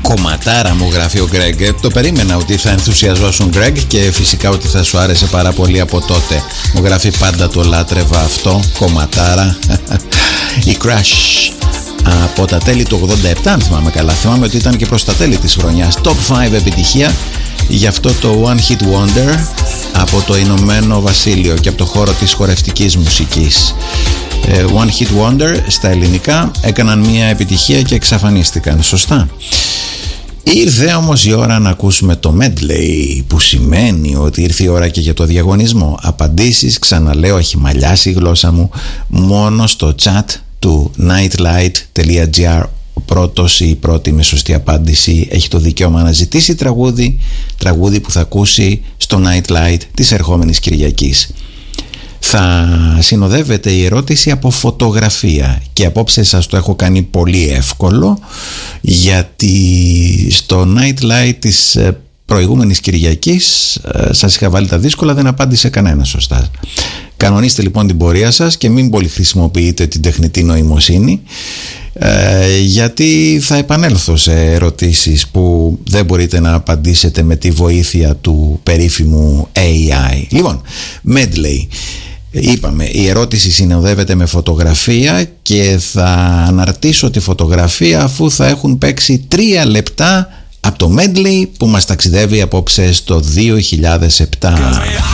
Κομματάρα μου, γράφει ο Greg. Το περίμενα ότι θα ενθουσιαζόσουν, Greg, και φυσικά ότι θα σου άρεσε πάρα πολύ από τότε. Μου γράφει πάντα το λάτρευα αυτό. Κομματάρα. Η Crash από τα τέλη του 87, αν θυμάμαι καλά. Θυμάμαι ότι ήταν και προς τα τέλη της χρονιάς. Top 5 επιτυχία για αυτό το One Hit Wonder από το Ηνωμένο Βασίλειο και από το χώρο της χορευτικής μουσικής. One Hit Wonder στα ελληνικά έκαναν μια επιτυχία και εξαφανίστηκαν, σωστά. Ήρθε όμως η ώρα να ακούσουμε το medley, που σημαίνει ότι ήρθε η ώρα και για το διαγωνισμό. Απαντήσεις, ξαναλέω, έχει μαλλιάσει η γλώσσα μου, μόνο στο chat του nightlight.gr. Ο πρώτος ή η πρώτη με σωστή απάντηση έχει το δικαίωμα να ζητήσει τραγούδι που θα ακούσει στο Nightlight της ερχόμενης Κυριακής. Θα συνοδεύεται η ερώτηση από φωτογραφία και απόψε σας το έχω κάνει πολύ εύκολο, γιατί στο Nightlight της προηγούμενης Κυριακής σας είχα βάλει τα δύσκολα, δεν απάντησε κανένα σωστά. Κανονίστε λοιπόν την πορεία σας και μην πολύ χρησιμοποιείτε την τεχνητή νοημοσύνη, γιατί θα επανέλθω σε ερωτήσεις που δεν μπορείτε να απαντήσετε με τη βοήθεια του περίφημου AI. Λοιπόν, medley. Είπαμε, η ερώτηση συνοδεύεται με φωτογραφία και θα αναρτήσω τη φωτογραφία αφού θα έχουν παίξει 3 λεπτά από το medley που μας ταξιδεύει απόψε στο 2007.